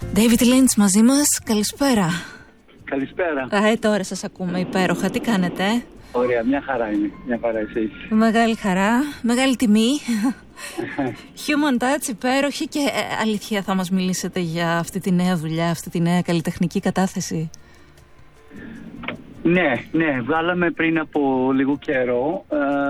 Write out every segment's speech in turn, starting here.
David Lynch μαζί μας, καλησπέρα. Καλησπέρα. Τώρα σας ακούμε υπέροχα, τι κάνετε? Ωραία, μια χαρά είναι, μια χαρά εσείς? Μεγάλη χαρά, μεγάλη τιμή. Human Touch, υπέροχη και αλήθεια θα μας μιλήσετε για αυτή τη νέα δουλειά, αυτή τη νέα καλλιτεχνική κατάθεση? Ναι, βγάλαμε πριν από λίγο καιρό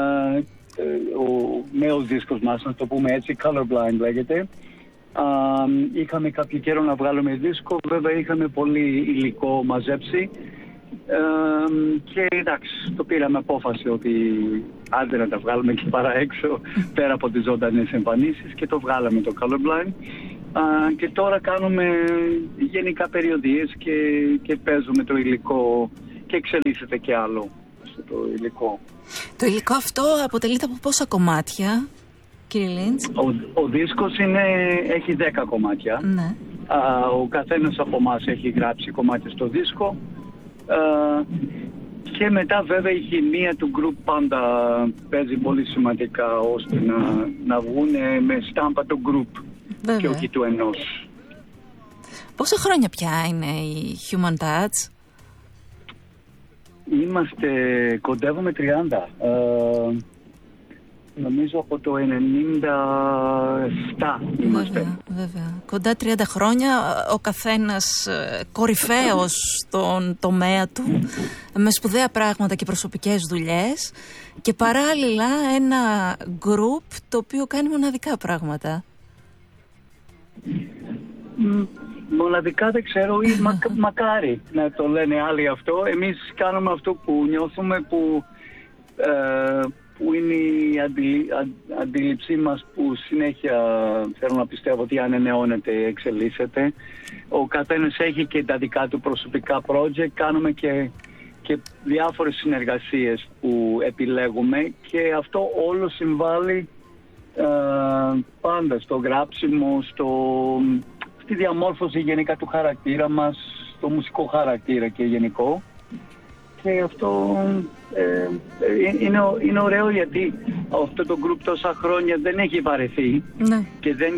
ο νέος δίσκος μας, να το πούμε έτσι, Colorblind λέγεται. Είχαμε κάποιο καιρό να βγάλουμε δίσκο, βέβαια είχαμε πολύ υλικό μαζέψει και εντάξει, το πήραμε απόφαση ότι άντε να τα βγάλουμε και παρά έξω πέρα από τις ζωντανές εμφανίσεις και το βγάλαμε το Colorblind και τώρα κάνουμε γενικά περιοδίες και παίζουμε το υλικό και εξελίσσεται και άλλο στο υλικό. Το υλικό αυτό αποτελείται από πόσα κομμάτια, κύριε Λίντς? Ο δίσκος έχει 10 κομμάτια. Ναι. Ο καθένας από εμάς έχει γράψει κομμάτια στο δίσκο και μετά βέβαια η χημεία του group πάντα παίζει πολύ σημαντικά ώστε να βγουν με στάμπα το group. Βέβαια. Και όχι του ενός. Πόσα χρόνια πια είναι η Human Touch? Κοντεύουμε 30. Νομίζω από το 97 είμαστε. Βέβαια. Κοντά 30 χρόνια, ο καθένας κορυφαίος στον τομέα του, με σπουδαία πράγματα και προσωπικές δουλειές και παράλληλα ένα γκρουπ το οποίο κάνει μοναδικά πράγματα. Μοναδικά δεν ξέρω ή μακάρι να το λένε άλλοι αυτό. Εμείς κάνουμε αυτό που νιώθουμε, που είναι η αντίληψή μας που συνέχεια θέλω να πιστεύω ότι ανανεώνεται, εξελίσσεται. Ο καθένας έχει και τα δικά του προσωπικά project, κάνουμε και διάφορες συνεργασίες που επιλέγουμε και αυτό όλο συμβάλλει πάντα στο γράψιμο, στη διαμόρφωση γενικά του χαρακτήρα μας, στο μουσικό χαρακτήρα και γενικό. Και αυτό είναι ωραίο γιατί αυτό το group τόσα χρόνια δεν έχει βαρεθεί. Ναι. Και δεν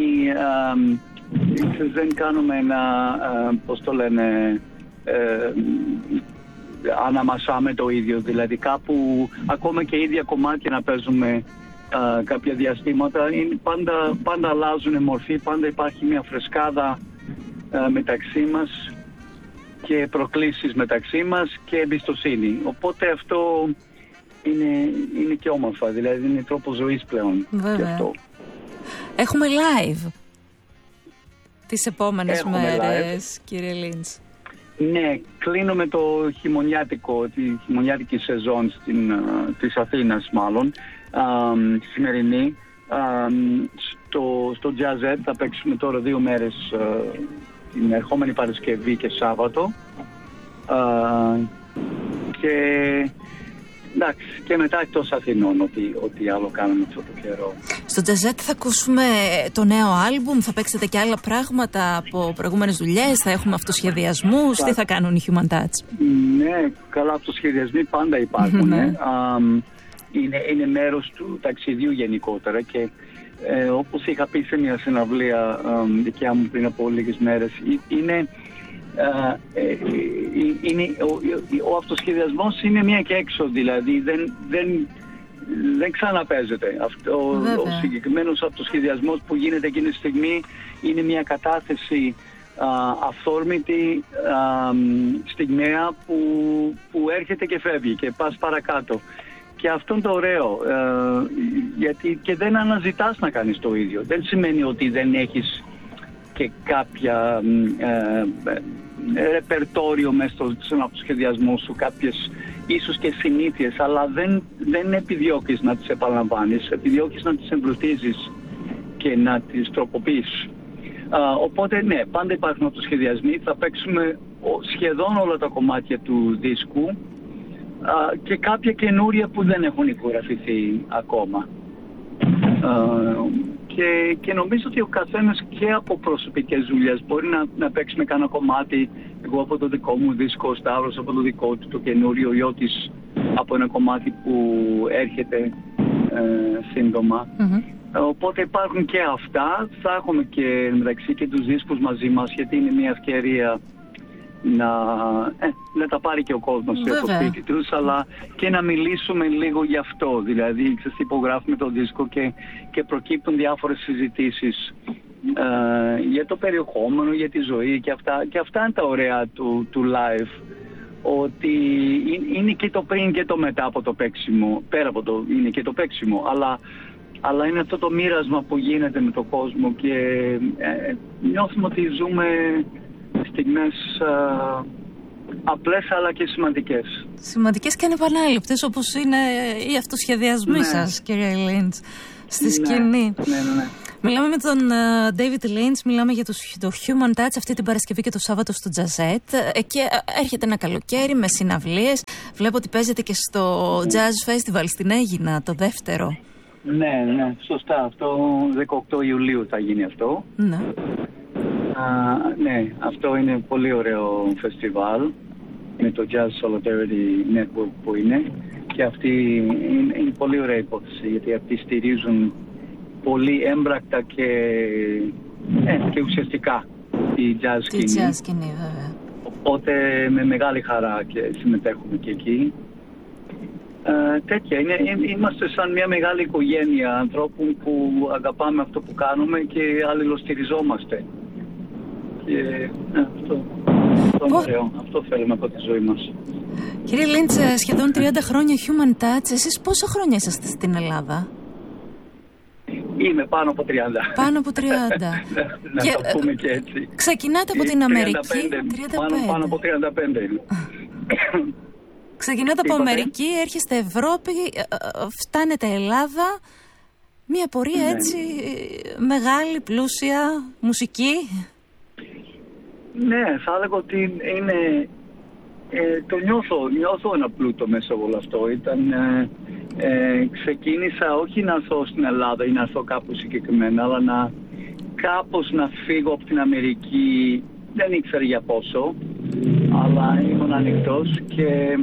κάνουμε πώς το λένε, αναμασάμε το ίδιο. Δηλαδή κάπου ακόμα και ίδια κομμάτια να παίζουμε κάποια διαστήματα πάντα αλλάζουν μορφή, πάντα υπάρχει μια φρεσκάδα μεταξύ μας και προκλήσεις μεταξύ μας και εμπιστοσύνη. Οπότε αυτό είναι και όμορφα, δηλαδή είναι τρόπο ζωής πλέον. Βέβαια. Αυτό. Έχουμε live τις επόμενες μέρες, κύριε Λίντς. Ναι, κλείνουμε το τη χειμωνιάτικη σεζόν της Αθήνας μάλλον, σημερινή. Στο Jazz θα παίξουμε τώρα 2 μέρες την ερχόμενη Παρασκευή και Σάββατο και εντάξει, και μετά εκτός Αθηνών ό,τι άλλο κάνουμε αυτό το καιρό. Στο Jazz θα ακούσουμε το νέο άλμπουμ, θα παίξετε και άλλα πράγματα από προηγούμενες δουλειές, θα έχουμε αυτοσχεδιασμούς, τι θα κάνουν οι Human Touch? Ναι, καλά, αυτοσχεδιασμοί πάντα υπάρχουν. Είναι μέρος του ταξιδιού γενικότερα και όπως είχα πει σε μια συναυλία δικιά μου πριν από λίγες μέρες, ο αυτοσχεδιασμός είναι μια και έξω, δηλαδή δεν ξαναπαίζεται. Ο συγκεκριμένος αυτοσχεδιασμός που γίνεται εκείνη τη στιγμή είναι μια κατάθεση αυθόρμητη, στιγμιαία που έρχεται και φεύγει και πας παρακάτω. Και αυτό είναι το ωραίο, γιατί και δεν αναζητάς να κάνεις το ίδιο. Δεν σημαίνει ότι δεν έχεις και κάποια ρεπερτόριο μέσα στον αυτοσχεδιασμό σου, κάποιες ίσως και συνήθειες, αλλά δεν επιδιώκεις να τις επαναλαμβάνεις, επιδιώκεις να τις εμπλουτίζεις και να τις τροποποιείς. Οπότε ναι, πάντα υπάρχουν αυτοσχεδιασμοί, θα παίξουμε σχεδόν όλα τα κομμάτια του δίσκου και κάποια καινούρια που δεν έχουν ηχογραφηθεί ακόμα. Και νομίζω ότι ο καθένας και από προσωπικές δουλειές μπορεί να παίξει με κάνα κομμάτι. Εγώ από το δικό μου δίσκο, ο Σταύρος από το δικό του, το καινούριο, ο Ιώτης από ένα κομμάτι που έρχεται σύντομα. Οπότε υπάρχουν και αυτά. Θα έχουμε και μεταξύ και τους δίσκους μαζί μας, γιατί είναι μια ευκαιρία να τα πάρει και ο κόσμος στο σπίτι τους, αλλά και να μιλήσουμε λίγο γι' αυτό. Δηλαδή, υπογράφουμε το δίσκο και προκύπτουν διάφορες συζητήσεις για το περιεχόμενο, για τη ζωή και αυτά. Και αυτά είναι τα ωραία του live. Ότι είναι και το πριν και το μετά από το παίξιμο. Πέρα από το είναι και το παίξιμο, αλλά είναι αυτό το μοίρασμα που γίνεται με τον κόσμο και νιώθουμε ότι ζούμε στιγμές απλές αλλά και σημαντικές. Σημαντικές και ανεπανάληπτες, όπως είναι οι αυτοσχεδιασμοί σας, κύριε Lynch, στη σκηνή. Ναι. Μιλάμε με τον David Lynch, μιλάμε για το Human Touch αυτή την Παρασκευή και το Σάββατο στο Jazzette. Εκεί έρχεται ένα καλοκαίρι με συναυλίες. Βλέπω ότι παίζετε και στο Jazz Festival στην Αίγινα, το δεύτερο. Ναι, σωστά. Αυτό 18 Ιουλίου θα γίνει αυτό. Ναι. Ναι, αυτό είναι πολύ ωραίο φεστιβάλ με το Jazz Solidarity Network που είναι, και αυτή είναι πολύ ωραία υπόθεση, γιατί αυτοί στηρίζουν πολύ έμπρακτα και ουσιαστικά τη jazz σκηνή. Τη jazz σκηνή, βέβαια. Οπότε με μεγάλη χαρά και συμμετέχουμε και εκεί. Τέτοια, είμαστε σαν μια μεγάλη οικογένεια ανθρώπων που αγαπάμε αυτό που κάνουμε και αλληλοστηριζόμαστε. Και αυτό είναι ωραίο. Αυτό θέλουμε από τη ζωή μας. Κύριε Lynch, σχεδόν 30 χρόνια Human Touch. Εσείς πόσα χρόνια είσαστε στην Ελλάδα? Είμαι πάνω από 30. Πάνω από 30. Να το πούμε και έτσι. Ξεκινάτε από την Αμερική. 35. Πάνω από 35. Ξεκινάτε από Αμερική, έρχεστε Ευρώπη, φτάνετε Ελλάδα. Μια πορεία έτσι μεγάλη, πλούσια, μουσική. Ναι, θα έλεγα ότι είναι... το νιώθω ένα πλούτο μέσα από όλο αυτό. Ξεκίνησα όχι να έρθω στην Ελλάδα ή να έρθω κάπου συγκεκριμένα, αλλά κάπως να φύγω από την Αμερική. Δεν ήξερα για πόσο, αλλά ήμουν ανοιχτός και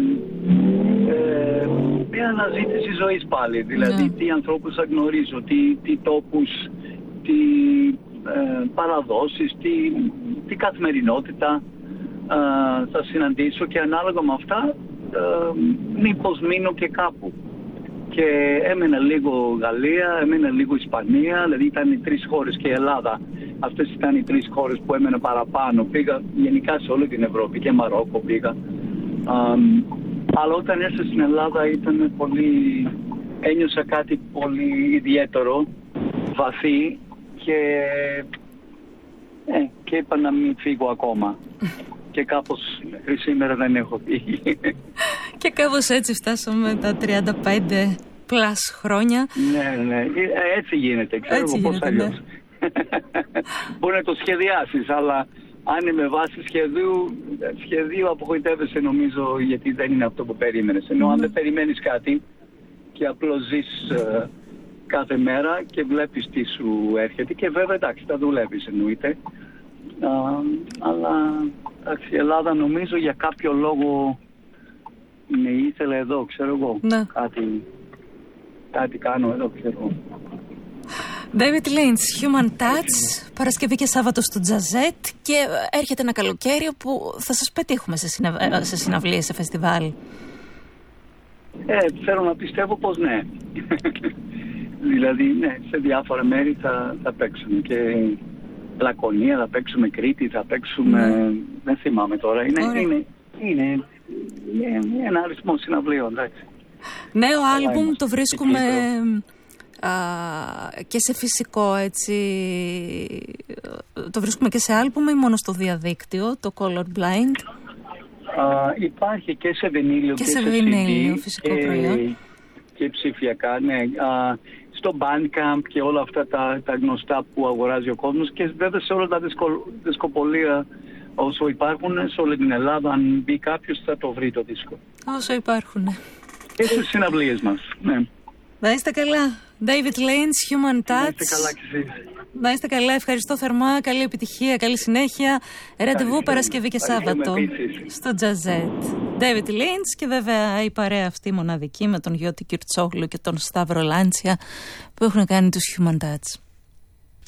μια αναζήτηση ζωής πάλι. Δηλαδή τι ανθρώπους θα γνωρίζω, τι τόπους, τι παραδόσεις, τι καθημερινότητα θα συναντήσω, και ανάλογα με αυτά μήπως μείνω και κάπου. Και έμενα λίγο Γαλλία, έμενα λίγο Ισπανία, δηλαδή ήταν οι 3 χώρες και η Ελλάδα. Αυτές ήταν οι 3 χώρες που έμενα παραπάνω. Πήγα γενικά σε όλη την Ευρώπη και Μαρόκο πήγα. Αλλά όταν έρθα στην Ελλάδα ένιωσα κάτι πολύ ιδιαίτερο, βαθύ, και είπα να μην φύγω ακόμα. Και κάπως μέχρι σήμερα δεν έχω φύγει. Και κάπως έτσι φτάσαμε τα 35 πλάς χρόνια. Ναι, έτσι γίνεται, ξέρω εγώ πώς αλλιώς. Ναι. Μπορεί να το σχεδιάσεις, αλλά αν είναι με βάση σχεδίου απογοητεύεσαι, νομίζω, γιατί δεν είναι αυτό που περίμενες. Ενώ αν δεν περιμένεις κάτι και απλώς ζεις κάθε μέρα και βλέπεις τι σου έρχεται, και βέβαια εντάξει θα δουλεύεις εννοείται, αλλά εντάξει, η Ελλάδα νομίζω για κάποιο λόγο με ήθελε εδώ, ξέρω εγώ. Ναι. Κάτι κάνω εδώ, ξέρω εγώ. David Lynch, Human Touch, Παρασκευή και Σάββατο στο Jazzette, και έρχεται ένα καλοκαίρι που θα σας πετύχουμε σε συναυλίες, σε φεστιβάλ. Θέλω να πιστεύω πως ναι. Δηλαδή, ναι, σε διάφορα μέρη θα παίξουμε. Και Λακωνία θα παίξουμε, Κρήτη θα παίξουμε, δεν θυμάμαι τώρα. Είναι ένα αριθμό συναυλίων, εντάξει. Νέο άλμπουμ το βρίσκουμε και σε φυσικό, έτσι. Το βρίσκουμε και σε άλμπουμ ή μόνο στο διαδίκτυο, το Color Blind? Υπάρχει και σε βινίλιο και σε βινίλιο, φυσικό προϊόν. Και ψηφιακά, ναι. Στο Bandcamp και όλα αυτά τα γνωστά που αγοράζει ο κόσμος, και βέβαια σε όλα τα δισκοπολία όσο υπάρχουν σε όλη την Ελλάδα. Αν μπει κάποιος θα το βρει το δίσκο. Όσο υπάρχουν. Και στις συναυλίες μας, ναι. Να είστε καλά. David Lynch, Human Touch. Να είστε καλά κι εσείς. Να είστε καλά, ευχαριστώ θερμά, καλή επιτυχία, καλή συνέχεια. Ραντεβού Παρασκευή και Σάββατο στο Τζαζέτ. David Lynch και βέβαια η παρέα αυτή μοναδική με τον Γιώτη Κιουρτσόγλου και τον Σταύρο Λάντσια που έχουν κάνει τους Human Touch.